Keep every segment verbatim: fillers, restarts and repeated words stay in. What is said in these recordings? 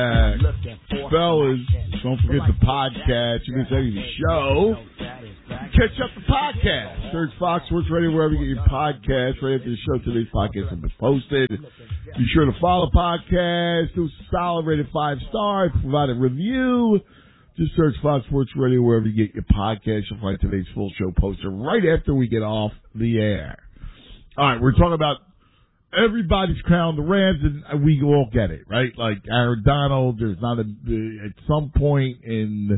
Uh, fellas, don't forget the podcast. You miss any of the show, catch up the podcast. Search Fox Sports Radio wherever you get your podcast. Right after the show, today's podcast has been posted. Be sure to follow the podcast. Do a solid rated five stars. Provide a review. Just search Fox Sports Radio wherever you get your podcast. You'll find today's full show posted right after we get off the air. All right, we're talking about everybody's crowned the Rams, and we all get it, right? Like Aaron Donald, there's not a at some point in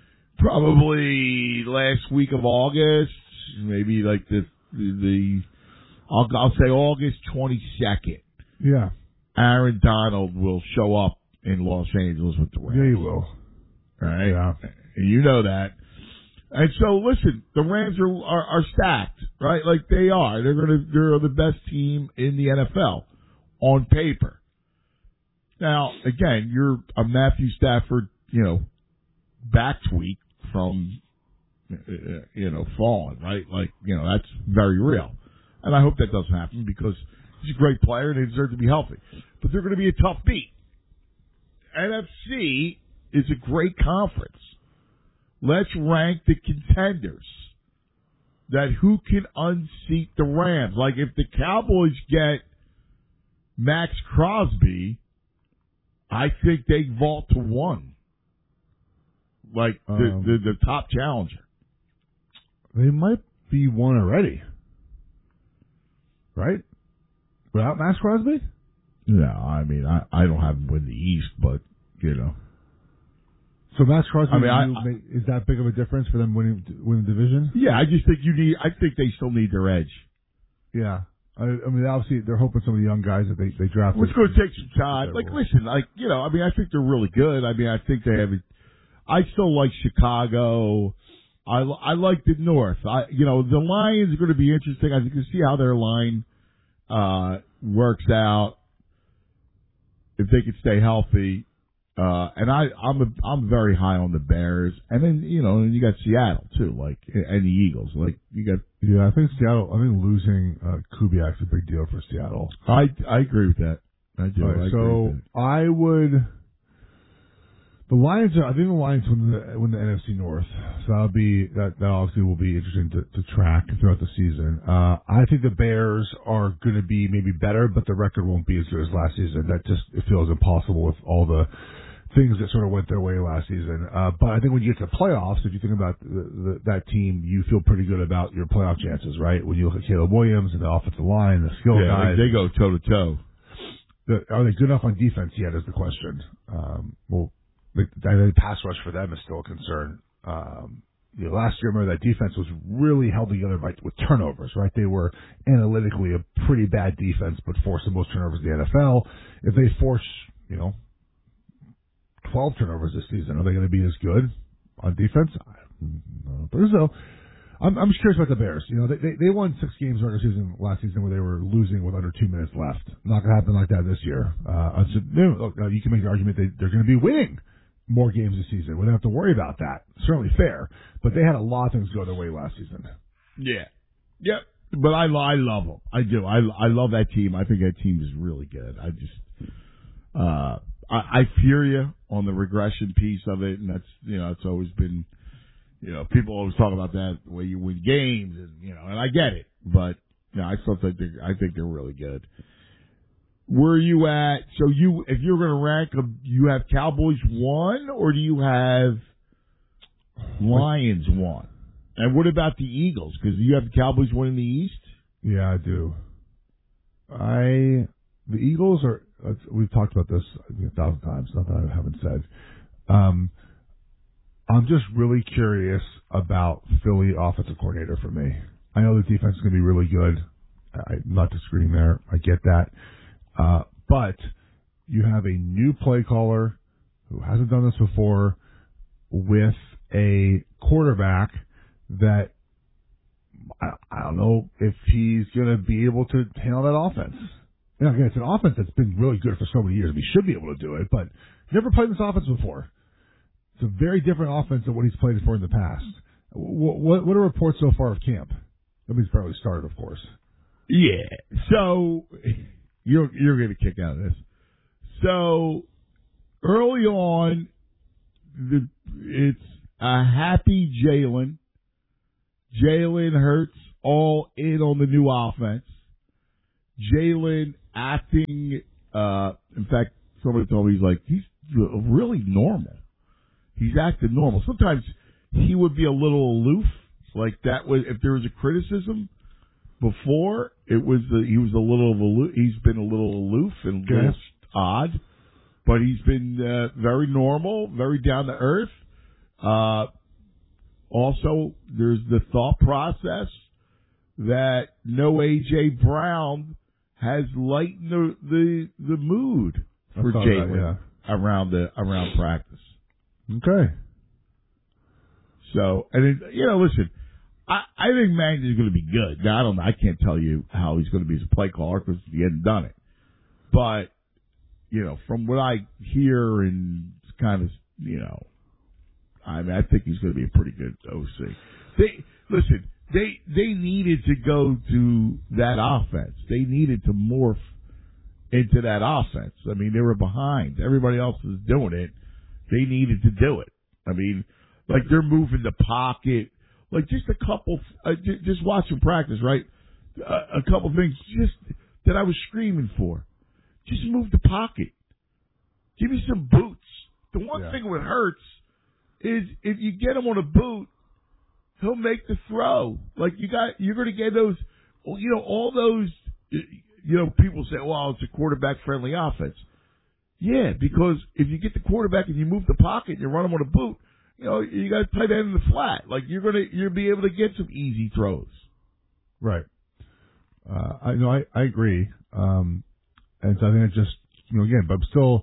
probably last week of August, maybe like the the, the I'll, I'll say August twenty-second. Yeah, Aaron Donald will show up in Los Angeles with the Rams. Yeah, he will. All right, yeah, you know that. And so, listen, the Rams are, are are stacked, right? Like they are. They're gonna they're the best team in the N F L on paper. Now, again, you're a Matthew Stafford, you know, back tweak from, you know, falling, right? Like, you know, that's very real, and I hope that doesn't happen because he's a great player and they deserve to be healthy. But they're going to be a tough beat. N F C is a great conference. Let's rank the contenders. That who can unseat the Rams. Like if the Cowboys get Max Crosby, I think they vault to one. Like the, um, the, the top challenger. They might be one already. Right? Without Max Crosby? No, I mean, I, I don't have them win the East, but, you know. So Max Crosby, I mean, I, I, is that big of a difference for them winning winning the division? Yeah, I just think you need. I think they still need their edge. Yeah, I, I mean, obviously they're hoping some of the young guys that they they draft. It's going to take some time. Like, listen, like you know, I mean, I think they're really good. I mean, I think they have. I still like Chicago. I I like the North. I you know the Lions are going to be interesting. I think to see how their line uh, works out if they could stay healthy. Uh, and I, I'm a, I'm very high on the Bears, and then you know, and you got Seattle too, like, and the Eagles, like you got. Yeah, I think Seattle. I think losing uh, Kubiak's a big deal for Seattle. I, I agree with that. I do. Right, I so agree with that. I would. The Lions are. I think the Lions win the win the N F C North, so that'll be that. That obviously will be interesting to, to track throughout the season. Uh, I think the Bears are going to be maybe better, but the record won't be as good as last season. That just it feels impossible with all the things that sort of went their way last season. Uh, but I think when you get to playoffs, if you think about the, the, that team, you feel pretty good about your playoff chances, right? When you look at Caleb Williams and the offensive line, the skill yeah, guys. They, they go toe-to-toe. The, are they good enough on defense yet is the question. Um, well, the, the pass rush for them is still a concern. Um, you know, last year, remember that defense was really held together by, with turnovers, right? They were analytically a pretty bad defense, but forced the most turnovers in the N F L. If they force, you know, twelve turnovers this season, are they going to be as good on defense? I don't think so. I'm, I'm just curious about the Bears. You know, they, they, they won six games regular season last season where they were losing with under two minutes left. Not going to happen like that this year. Uh, so, look, uh, you can make the argument that they're going to be winning more games this season. We don't have to worry about that. Certainly fair. But they had a lot of things go their way last season. Yeah. Yep. But I, I love them. I do. I, I love that team. I think that team is really good. I just, uh, I, I fear you on the regression piece of it, and that's, you know, it's always been, you know, people always talk about that, the way you win games, and, you know, and I get it, but, you know, I still think they're, I think they're really good. Where are you at? So you, if you're going to rank them, you have Cowboys one, or do you have Lions one? And what about the Eagles? Because you have the Cowboys winning the East? Yeah, I do. I, the Eagles are, we've talked about this a thousand times, not that I haven't said. Um, I'm just really curious about Philly offensive coordinator for me. I know the defense is going to be really good. I'm not disagreeing there. I get that. Uh, but you have a new play caller who hasn't done this before with a quarterback that I, I don't know if he's going to be able to handle that offense. You know, again, it's an offense that's been really good for so many years. He should be able to do it, but never played this offense before. It's a very different offense than what he's played for in the past. What, what, what are reports so far of camp? I mean, he's probably started, of course. Yeah. So you're you're going to kick out of this. So early on, the, it's a happy Jalen. Jalen Hurts all in on the new offense. Jalen acting, uh, in fact, somebody told me he's like, he's really normal. He's acting normal. Sometimes he would be a little aloof. Like that was, if there was a criticism before, it was, the, he was a little aloof. He's been a little aloof and a little odd, but he's been uh, very normal, very down to earth. Uh, also, there's the thought process that no A J Brown has lightened the the, the mood for Jalen yeah. around the around practice. Okay. So, and it, you know, listen, I, I think Magnus is going to be good. Now, I don't know. I can't tell you how he's going to be as a play caller because he hasn't done it. But, you know, from what I hear and kind of, you know, I mean, I think he's going to be a pretty good O C. They listen. They they needed to go to that offense. They needed to morph into that offense. I mean, they were behind. Everybody else was doing it. They needed to do it. I mean, like they're moving the pocket. Like just a couple. Uh, j- just watching practice, right? Uh, a couple things just that I was screaming for. Just move the pocket. Give me some boots. The one yeah. thing with Hurts is if you get him on a boot, he'll make the throw. Like you got, you're going to get those, you know, all those, you know, people say, well, it's a quarterback friendly offense. Yeah, because if you get the quarterback and you move the pocket and you run him on a boot, you know, you got a tight end in the flat. Like you're going to, you'll be able to get some easy throws. Right. Uh, I know, I, I agree. Um, and so I think it's just, you know, again, but I'm still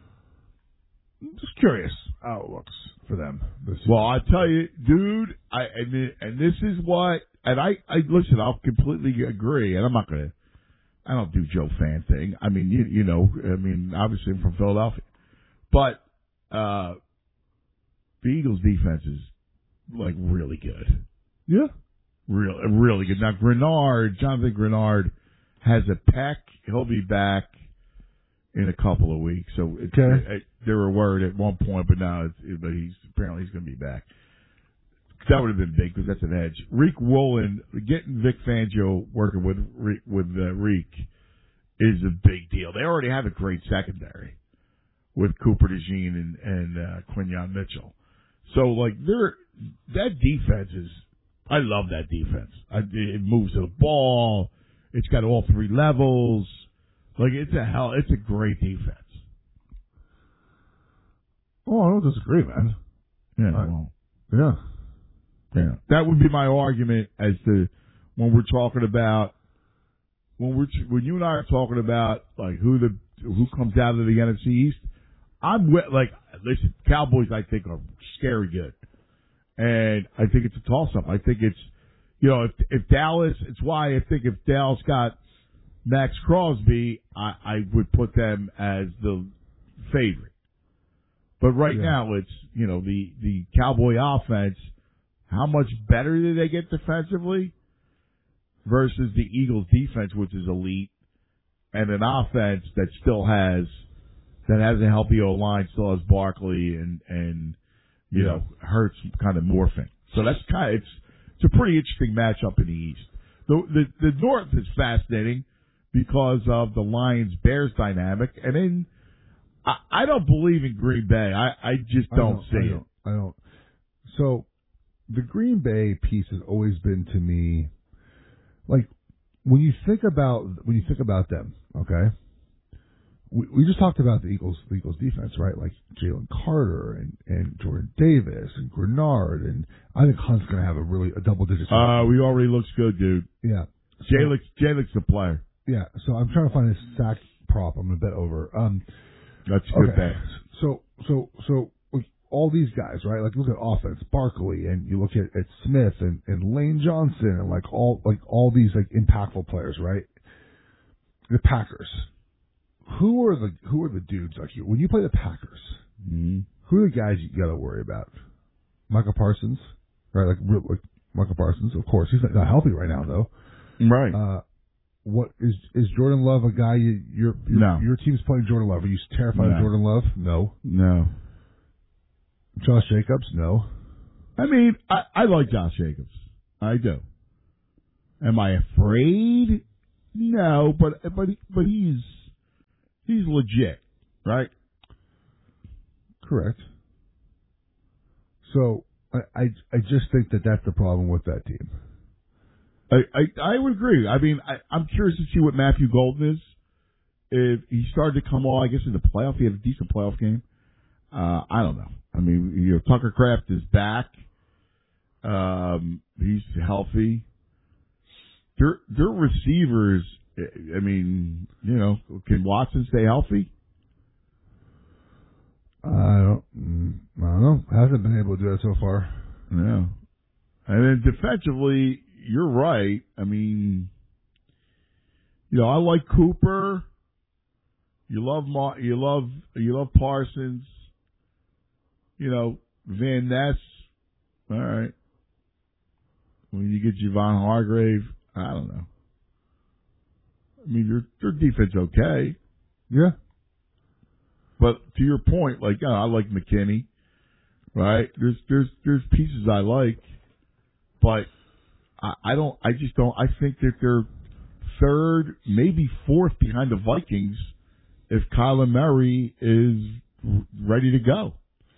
just curious how it looks for them this Well, I tell you, dude, I, I mean, and this is what, and I, I listen, I'll completely agree, and I'm not going to, I don't do Joe Fan thing. I mean, you, you know, I mean, obviously I'm from Philadelphia, but, uh, the Eagles defense is like really good. Yeah. Real, really good. Now, Grenard, Jonathan Grenard has a pec. He'll be back in a couple of weeks. So it's, okay. it, they were worried at one point, but now it's, it, but he's apparently he's going to be back. That would have been big because that's an edge. Reek Rowland, getting Vic Fangio working with with uh, Reek is a big deal. They already have a great secondary with Cooper DeJean and and uh, Quinyon Mitchell. So like they're that defense is. I love that defense. I, it moves to the ball. It's got all three levels. Like it's a hell. It's a great defense. Oh, I don't disagree, man. Yeah. I, well, yeah. Yeah. That would be my argument as to when we're talking about when we're when you and I are talking about like who the who comes out of the N F C East. I'm with, like listen, Cowboys. I think are scary good. And I think it's a toss-up. I think it's, you know, if if Dallas, it's why I think if Dallas got Max Crosby, I, I would put them as the favorite. But right yeah. now, it's, you know, the, the Cowboy offense, how much better do they get defensively versus the Eagles defense, which is elite, and an offense that still has, that has a healthy O-line, still has Barkley and, and, you know, Hurts kind of morphing. So that's kind of, it's, it's a pretty interesting matchup in the East. The, the, the North is fascinating because of the Lions-Bears dynamic. And then I, I don't believe in Green Bay. I, I just don't, don't see I it. Don't, I don't. So the Green Bay piece has always been to me, like, when you think about, when you think about them, okay? We, we just talked about the Eagles, the Eagles defense, right? Like Jalen Carter and, and Jordan Davis and Grenard, and I think Hunt's going to have a really a double digit. Uh, we already looks good, dude. Yeah, Jalen's Jalen's the player. Yeah, so I'm trying to find a sack prop. I'm going to bet over. Um, That's a good okay. bet. So, so, so like, all these guys, right? Like look at offense, Barkley, and you look at, at Smith and, and Lane Johnson, and like all like all these like impactful players, right? The Packers. Who are the who are the dudes like you when you play the Packers? Mm-hmm. Who are the guys you got to worry about? Micah Parsons, right? Like, like Micah Parsons, of course. He's not, not healthy right now, though. Right. Uh, what is is Jordan Love a guy you, your your, no. your team's playing Jordan Love? Are you terrified no. of Jordan Love? No. No. Josh Jacobs? No. I mean, I, I like Josh Jacobs. I do. Am I afraid? No, but but but he's he's legit, right? Correct. So I I, I just think that that's the problem with that team. I, I, I would agree. I mean, I, I'm curious to see what Matthew Golden is. If he started to come on, I guess, in the playoff, he had a decent playoff game. Uh, I don't know. I mean, you know, Tucker Kraft is back. Um, he's healthy. Their, their receivers, I mean, you know, can Watson stay healthy? I don't, I don't know. Hasn't been able to do that so far. Yeah. And then defensively, you're right. I mean, you know, I like Cooper. You love Ma- you love you love Parsons. You know, Van Ness. All right. When you get Javon Hargrave, I don't know. I mean, your your defense okay. Yeah. But to your point, like, you know, I like McKinney. Right? There's there's there's pieces I like, but I, I don't. I just don't. I think that they're third, maybe fourth behind the Vikings if Kyler Murray is ready to go.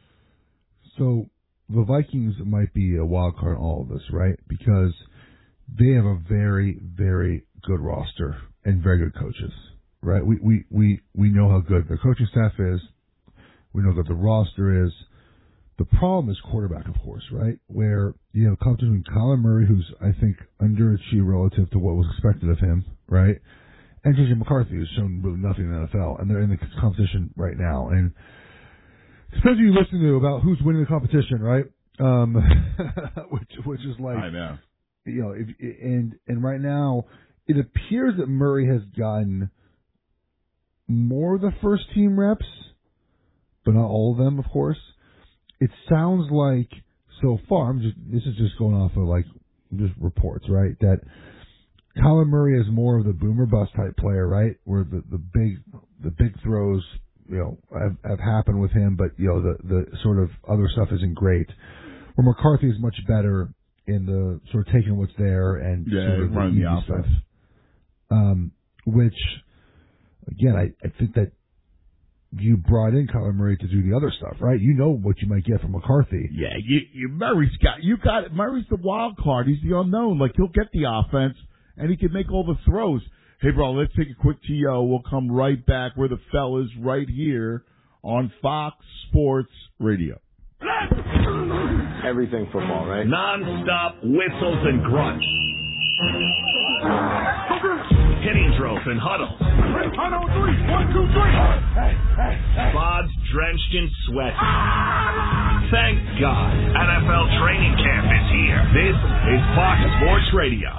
So the Vikings might be a wild card in all of this, right? Because they have a very, very good roster and very good coaches, right? We we we, we know how good their coaching staff is. We know that the roster is. The problem is quarterback, of course, right? Where you have competition between Kyler Murray, who's, I think, underachieved relative to what was expected of him, right? And J J McCarthy, who's shown really nothing in the N F L. And they're in the competition right now. And it depends who you listen to about who's winning the competition, right? Um, which which is like, I know. You know, if, and, and right now, it appears that Murray has gotten more of the first team reps, but not all of them, of course. It sounds like so far, I'm just, this is just going off of like just reports, right? That Kyler Murray is more of the boomer bust type player, right? Where the, the big the big throws, you know, have, have happened with him, but you know the the sort of other stuff isn't great. Where McCarthy is much better in the sort of taking what's there and yeah, sort of running the, the offense. Stuff. Um, which again, I, I think that. You brought in Kyler Murray to do the other stuff, right? You know what you might get from McCarthy. Yeah, you, you Murray's got you got it. Murray's the wild card. He's the unknown. Like he'll get the offense and he can make all the throws. Hey, bro, let's take a quick T O. We'll come right back. We're the fellas right here on Fox Sports Radio. Everything football, right? Non-stop whistles and grunts. Hitting drills and huddles. Huddle three, one, two, three. Hey, hey, hey. Pods drenched in sweat. Thank God, N F L training camp is here. This is Fox Sports Radio.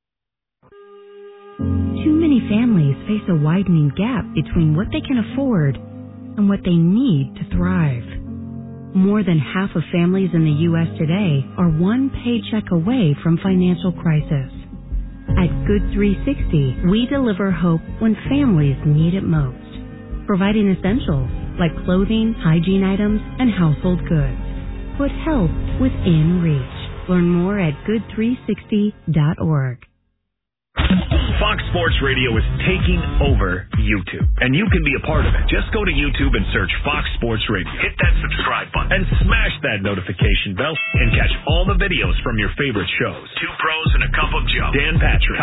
Too many families face a widening gap between what they can afford and what they need to thrive. More than half of families in the U S today are one paycheck away from financial crisis. At Good three sixty, we deliver hope when families need it most, providing essentials like clothing, hygiene items, and household goods. Put help within reach. Learn more at good three sixty dot org. Fox Sports Radio is taking over YouTube, and you can be a part of it. Just go to YouTube and search Fox Sports Radio. Hit that subscribe button and smash that notification bell and catch all the videos from your favorite shows. Two Pros and a Cup of Joe. Dan Patrick.